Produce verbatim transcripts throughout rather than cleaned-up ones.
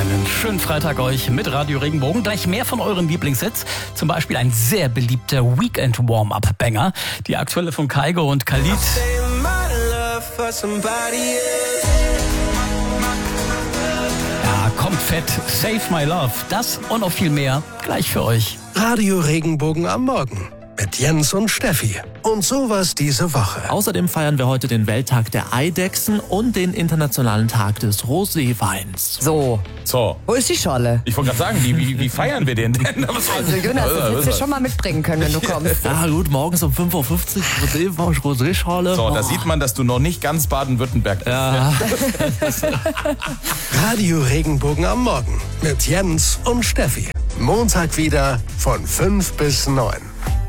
Einen schönen Freitag euch mit Radio Regenbogen. Gleich mehr von euren Lieblingshits. Zum Beispiel ein sehr beliebter Weekend-Warm-Up-Banger. Die aktuelle von Kygo und Khalid. Ja, kommt fett. Save My Love. Das und noch viel mehr gleich für euch. Radio Regenbogen am Morgen mit Jens und Steffi. Und sowas diese Woche. Außerdem feiern wir heute den Welttag der Eidechsen und den internationalen Tag des Roséweins. So, So, wo ist die Schorle? ich wollte gerade sagen, wie, wie, wie feiern wir den denn? Also Jonas, das hättest du schon mal mitbringen können, wenn du kommst. Ja gut, morgens um fünf Uhr fünfzig Rosé, Rosé-Schorle. So, da sieht man, dass du noch nicht ganz Baden-Württemberg bist. Ja. Radio Regenbogen am Morgen mit Jens und Steffi. Montag wieder von fünf bis neun.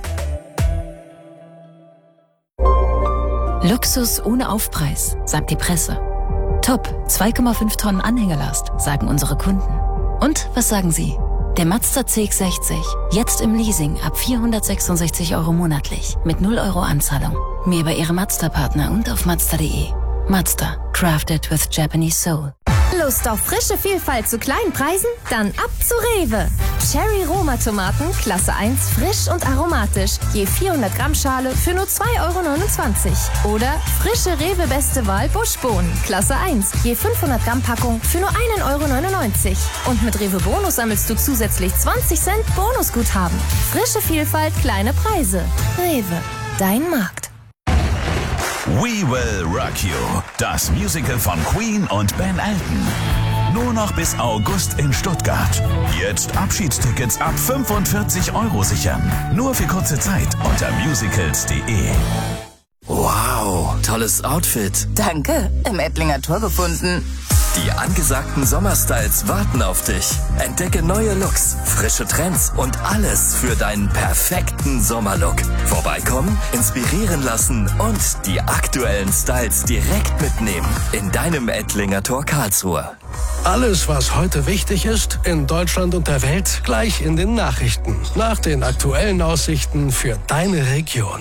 Luxus ohne Aufpreis, sagt die Presse. Top, zwei Komma fünf Tonnen Anhängerlast, sagen unsere Kunden. Und was sagen Sie? Der Mazda C X sechzig, jetzt im Leasing ab vierhundertsechsundsechzig Euro monatlich, mit null Euro Anzahlung. Mehr bei Ihrem Mazda-Partner und auf Mazda punkt de. Mazda, crafted with Japanese soul. Lust auf frische Vielfalt zu kleinen Preisen? Dann ab zu Rewe. Cherry Roma Tomaten, Klasse eins, frisch und aromatisch. Je vierhundert Gramm Schale für nur zwei Euro neunundzwanzig. Oder frische Rewe Beste Wahl Buschbohnen, Klasse eins, je fünfhundert Gramm Packung für nur ein Euro neunundneunzig. Und mit Rewe Bonus sammelst du zusätzlich zwanzig Cent Bonusguthaben. Frische Vielfalt, kleine Preise. Rewe, dein Markt. We Will Rock You, das Musical von Queen und Ben Elton. Nur noch bis August in Stuttgart. Jetzt Abschiedstickets ab fünfundvierzig Euro sichern. Nur für kurze Zeit unter musicals punkt de. Wow, tolles Outfit. Danke, im Ettlinger Tor gefunden. Die angesagten Sommerstyles warten auf dich. Entdecke neue Looks, frische Trends und alles für deinen perfekten Sommerlook. Vorbeikommen, inspirieren lassen und die aktuellen Styles direkt mitnehmen in deinem Ettlinger Tor Karlsruhe. Alles, was heute wichtig ist, in Deutschland und der Welt, gleich in den Nachrichten. Nach den aktuellen Aussichten für deine Region.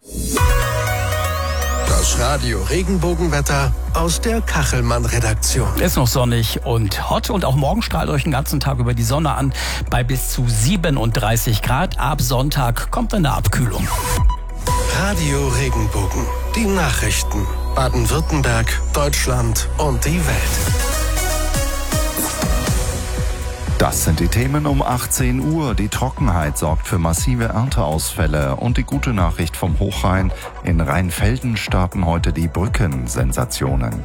Das Radio Regenbogenwetter aus der Kachelmann-Redaktion. Ist noch sonnig und hot und auch morgen strahlt euch den ganzen Tag über die Sonne an bei bis zu siebenunddreißig Grad. Ab Sonntag kommt eine Abkühlung. Radio Regenbogen, die Nachrichten. Baden-Württemberg, Deutschland und die Welt. Das sind die Themen um achtzehn Uhr. Die Trockenheit sorgt für massive Ernteausfälle. Und die gute Nachricht vom Hochrhein: In Rheinfelden starten heute die Brückensensationen.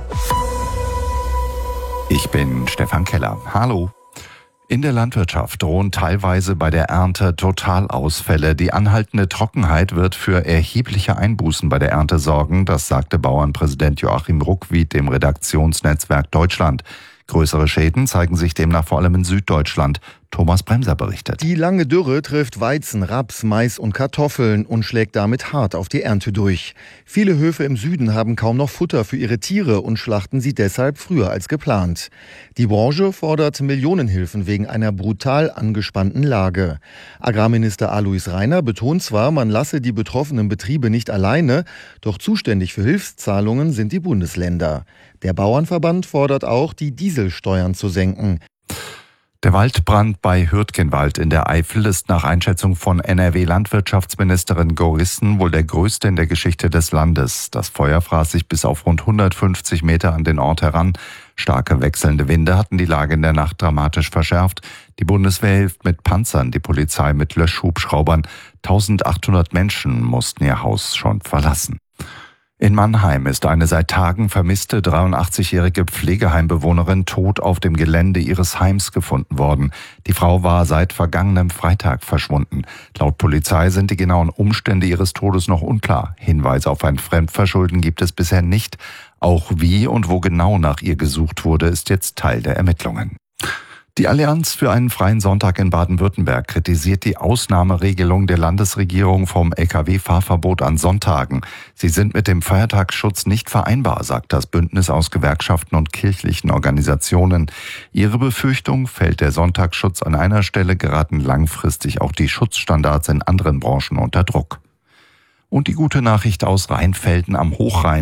Ich bin Stefan Keller. Hallo. In der Landwirtschaft drohen teilweise bei der Ernte Totalausfälle. Die anhaltende Trockenheit wird für erhebliche Einbußen bei der Ernte sorgen. Das sagte Bauernpräsident Joachim Ruckwied dem Redaktionsnetzwerk Deutschland. Größere Schäden zeigen sich demnach vor allem in Süddeutschland. Thomas Bremser berichtet. Die lange Dürre trifft Weizen, Raps, Mais und Kartoffeln und schlägt damit hart auf die Ernte durch. Viele Höfe im Süden haben kaum noch Futter für ihre Tiere und schlachten sie deshalb früher als geplant. Die Branche fordert Millionenhilfen wegen einer brutal angespannten Lage. Agrarminister Alois Rainer betont zwar, man lasse die betroffenen Betriebe nicht alleine, doch zuständig für Hilfszahlungen sind die Bundesländer. Der Bauernverband fordert auch, die Dieselsteuern zu senken. Der Waldbrand bei Hürtgenwald in der Eifel ist nach Einschätzung von N R W-Landwirtschaftsministerin Gorissen wohl der größte in der Geschichte des Landes. Das Feuer fraß sich bis auf rund hundertfünfzig Meter an den Ort heran. Starke wechselnde Winde hatten die Lage in der Nacht dramatisch verschärft. Die Bundeswehr hilft mit Panzern, die Polizei mit Löschhubschraubern. eintausendachthundert Menschen mussten ihr Haus schon verlassen. In Mannheim ist eine seit Tagen vermisste dreiundachtzig-jährige Pflegeheimbewohnerin tot auf dem Gelände ihres Heims gefunden worden. Die Frau war seit vergangenem Freitag verschwunden. Laut Polizei sind die genauen Umstände ihres Todes noch unklar. Hinweise auf ein Fremdverschulden gibt es bisher nicht. Auch wie und wo genau nach ihr gesucht wurde, ist jetzt Teil der Ermittlungen. Die Allianz für einen freien Sonntag in Baden-Württemberg kritisiert die Ausnahmeregelung der Landesregierung vom L K W-Fahrverbot an Sonntagen. Sie sind mit dem Feiertagsschutz nicht vereinbar, sagt das Bündnis aus Gewerkschaften und kirchlichen Organisationen. Ihre Befürchtung: fällt der Sonntagsschutz an einer Stelle, geraten langfristig auch die Schutzstandards in anderen Branchen unter Druck. Und die gute Nachricht aus Rheinfelden am Hochrhein: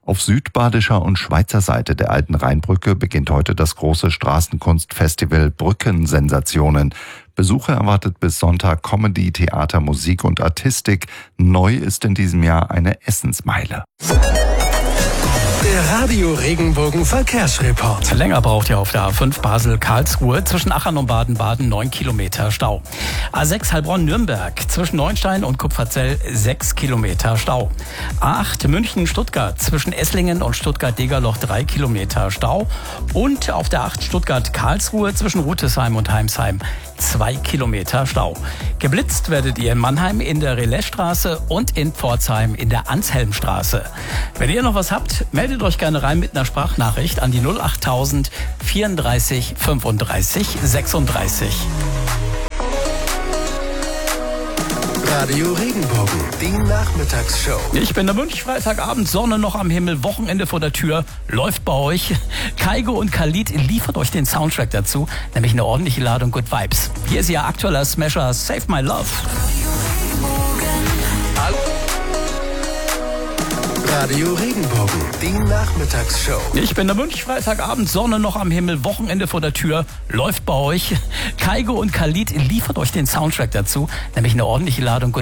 Auf südbadischer und Schweizer Seite der alten Rheinbrücke beginnt heute das große Straßenkunstfestival Brückensensationen. Besucher erwartet bis Sonntag Comedy, Theater, Musik und Artistik. Neu ist in diesem Jahr eine Essensmeile. Der Radio Regenbogen Verkehrsreport. Länger braucht ihr auf der A fünf Basel-Karlsruhe zwischen Achern und Baden-Baden neun Kilometer Stau. A sechs Heilbronn-Nürnberg zwischen Neuenstein und Kupferzell sechs Kilometer Stau. A acht München-Stuttgart zwischen Esslingen und Stuttgart-Degerloch drei Kilometer Stau. Und auf der acht Stuttgart-Karlsruhe zwischen Rütesheim und Heimsheim zwei Kilometer Stau. Geblitzt werdet ihr in Mannheim in der Relaisstraße und in Pforzheim in der Anshelmstraße. Wenn ihr noch was habt, meldet euch gerne rein mit einer Sprachnachricht an die null achttausend vierunddreißig fünfunddreißig sechsunddreißig. Radio Regenbogen, die Nachmittagsshow. Ich bin der Münch, Freitagabend, Sonne noch am Himmel, Wochenende vor der Tür, läuft bei euch. Kaigo und Khalid liefert euch den Soundtrack dazu, nämlich eine ordentliche Ladung Good Vibes. Hier ist ihr aktueller Smasher Save My Love. Radio Regenbogen, die Nachmittagsshow. Ich bin der Münch, Freitagabend, Sonne noch am Himmel, Wochenende vor der Tür, läuft bei euch. Kaigo und Khalid liefert euch den Soundtrack dazu, nämlich eine ordentliche Ladung Good